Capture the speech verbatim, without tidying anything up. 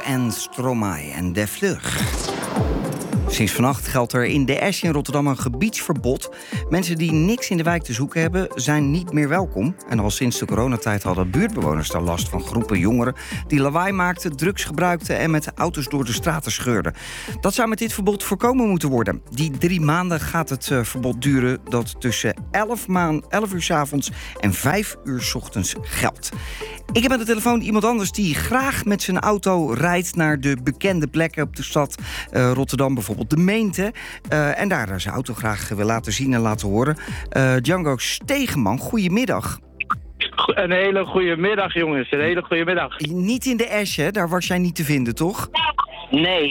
en Stromae en De Vlug. Sinds vannacht geldt er in de Esch in Rotterdam een gebiedsverbod. Mensen die niks in de wijk te zoeken hebben, zijn niet meer welkom. En al sinds de coronatijd hadden buurtbewoners daar last van groepen jongeren die lawaai maakten, drugs gebruikten en met auto's door de straten scheurden. Dat zou met dit verbod voorkomen moeten worden. Die drie maanden gaat het uh, verbod duren dat tussen elf, maan, elf uur 's avonds en vijf uur 's ochtends geldt. Ik heb aan de telefoon iemand anders die graag met zijn auto rijdt naar de bekende plekken op de stad uh, Rotterdam, bijvoorbeeld de Meente. Uh, en daar zijn auto graag wil laten zien en laten horen. Uh, Django Stegeman, goedemiddag. Een hele goede middag, jongens. Een hele goede middag. Niet in de Esch, hè? Daar was jij niet te vinden, toch? Nee,